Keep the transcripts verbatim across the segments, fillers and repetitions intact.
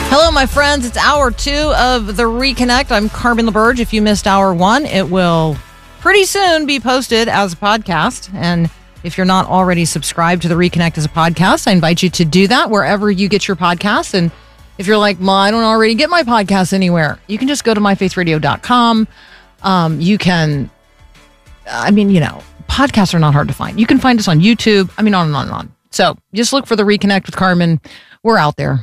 Hello, my friends. It's hour two of The Reconnect. I'm Carmen LaBerge. If you missed hour one, it will pretty soon be posted as a podcast. And if you're not already subscribed to The Reconnect as a podcast, I invite you to do that wherever you get your podcasts. And if you're like, well, I don't already get my podcasts anywhere, you can just go to my faith radio dot com. Um, you can, I mean, you know, podcasts are not hard to find. You can find us on YouTube. I mean, on and on and on. So just look for The Reconnect with Carmen. We're out there.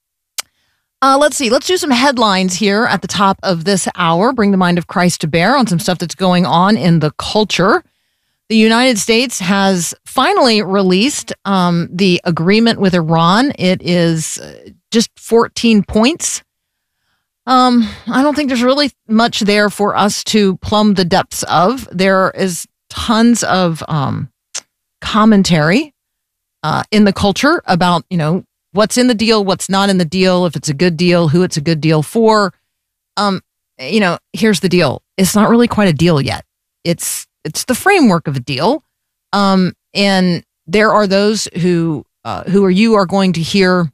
Uh, let's see. Let's do some headlines here at the top of this hour. Bring the mind of Christ to bear on some stuff that's going on in the culture. The United States has finally released um, the agreement with Iran. It is just fourteen points. Um, I don't think there's really much there for us to plumb the depths of. There is tons of um, commentary uh, in the culture about, you know, what's in the deal, what's not in the deal, if it's a good deal, who it's a good deal for. Um, you know, here's the deal. It's not really quite a deal yet. It's it's the framework of a deal. Um, and there are those who uh, who are you are going to hear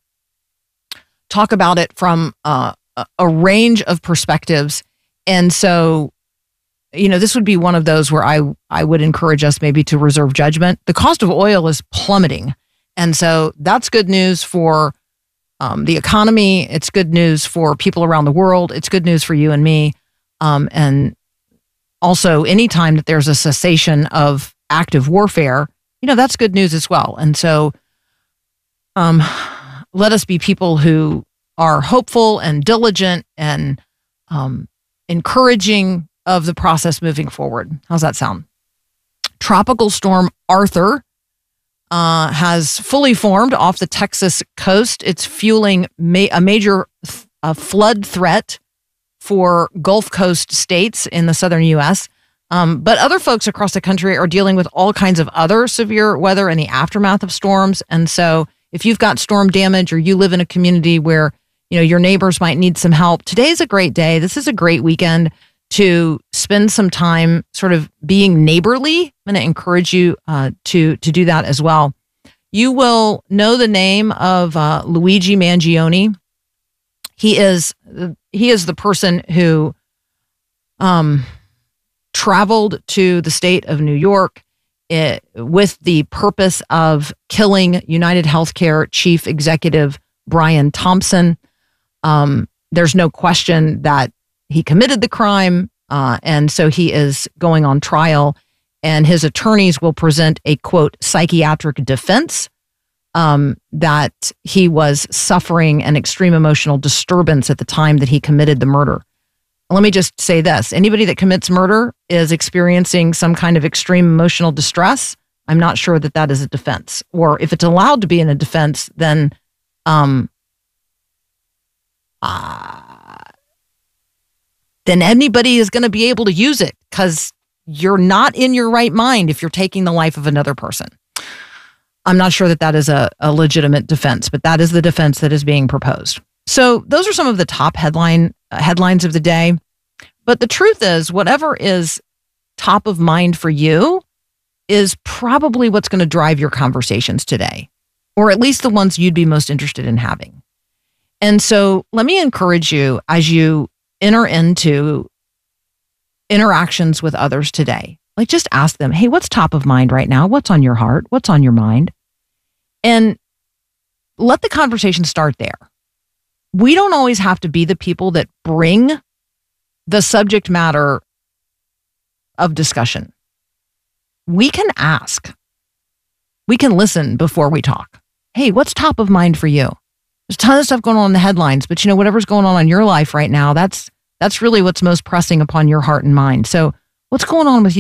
talk about it from uh, a, a range of perspectives. And so, you know, this would be one of those where I I would encourage us maybe to reserve judgment. The cost of oil is plummeting. And so that's good news for um, the economy. It's good news for people around the world. It's good news for you and me. Um, and also, anytime that there's a cessation of active warfare, you know, that's good news as well. And so um, let us be people who are hopeful and diligent and um, encouraging of the process moving forward. How's that sound? Tropical storm Arthur Uh, has fully formed off the Texas coast. It's fueling ma- a major th- a flood threat for Gulf Coast states in the southern U S. Um, but other folks across the country are dealing with all kinds of other severe weather in the aftermath of storms. And so if you've got storm damage or you live in a community where, you know, your neighbors might need some help, today's a great day. This is a great weekend to spend some time sort of being neighborly. I'm going to encourage you uh, to to do that as well. You will know the name of uh, Luigi Mangione. He is he is the person who um, traveled to the state of New York it, with the purpose of killing United Healthcare chief executive Brian Thompson. Um, there's no question that he committed the crime, uh, and so he is going on trial, and his attorneys will present a, quote, psychiatric defense um, that he was suffering an extreme emotional disturbance at the time that he committed the murder. Let me just say this. Anybody that commits murder is experiencing some kind of extreme emotional distress. I'm not sure that that is a defense. Or if it's allowed to be in a defense, then um, uh, then anybody is going to be able to use it because you're not in your right mind if you're taking the life of another person. I'm not sure that that is a, a legitimate defense, but that is the defense that is being proposed. So those are some of the top headline uh, headlines of the day. But the truth is, whatever is top of mind for you is probably what's going to drive your conversations today, or at least the ones you'd be most interested in having. And so let me encourage you as you enter into interactions with others today. Like, just ask them, hey, what's top of mind right now? What's on your heart? What's on your mind? And let the conversation start there. We don't always have to be the people that bring the subject matter of discussion. We can ask. We can listen before we talk. Hey, what's top of mind for you? There's a ton of stuff going on in the headlines, but you know, whatever's going on in your life right now, that's that's really what's most pressing upon your heart and mind. So what's going on with you?